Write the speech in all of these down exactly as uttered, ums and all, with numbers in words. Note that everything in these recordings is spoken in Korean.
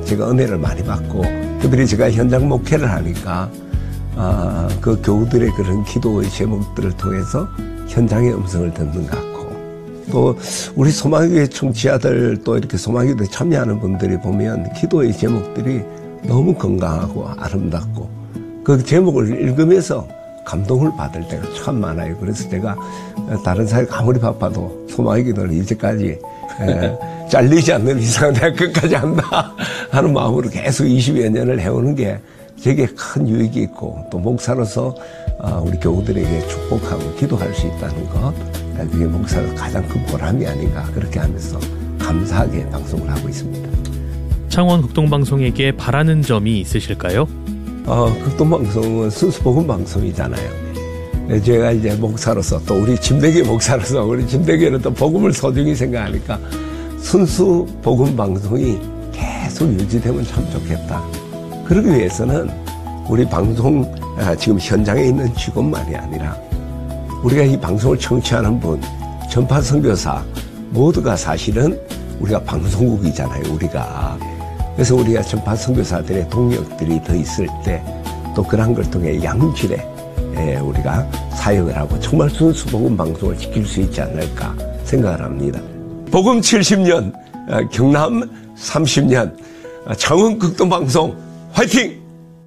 제가 은혜를 많이 받고 그들이 제가 현장 목회를 하니까 아, 그 교우들의 그런 기도의 제목들을 통해서 현장의 음성을 듣는 것 같고 또 우리 소망교회 청취자들 또 이렇게 소망교회에 참여하는 분들이 보면 기도의 제목들이 너무 건강하고 아름답고 그 제목을 읽으면서 감동을 받을 때가 참 많아요. 그래서 제가 다른 사회가 아무리 바빠도 소망교회는 이제까지 에, 잘리지 않는 이상 내가 끝까지 한다 하는 마음으로 계속 이십여 년을 해오는 게 되게 큰 유익이 있고 또 목사로서 우리 교우들에게 축복하고 기도할 수 있다는 것 그게 목사로 가장 큰 보람이 아닌가 그렇게 하면서 감사하게 방송을 하고 있습니다. 창원 극동방송에게 바라는 점이 있으실까요? 어, 극동방송은 순수 복음 방송이잖아요. 제가 이제 목사로서 또 우리 진대기 목사로서 우리 진대기는 또 복음을 소중히 생각하니까 순수 복음 방송이 계속 유지되면 참 좋겠다. 그러기 위해서는 우리 방송 지금 현장에 있는 직원만이 아니라 우리가 이 방송을 청취하는 분, 전파 선교사 모두가 사실은 우리가 방송국이잖아요. 우리가. 그래서 우리가 전파 선교사들의 동력들이 더 있을 때 또 그런 걸 통해 양질의 우리가 사역을 하고 정말 순수 복음 방송을 지킬 수 있지 않을까 생각을 합니다. 복음 칠십 년, 경남 삼십 년, 창원 극동방송 화이팅!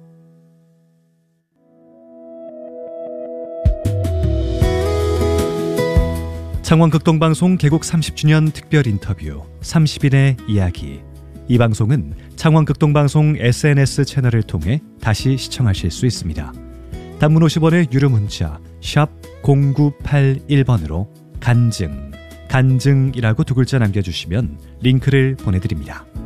창원 극동방송 개국 삼십 주년 특별 인터뷰 삼십 일의 이야기. 이 방송은 창원 극동방송 에스엔에스 채널을 통해 다시 시청하실 수 있습니다. 단문 오십 원의 유료 문자 샵 공구팔일 번으로 간증, 간증이라고 두 글자 남겨주시면 링크를 보내드립니다.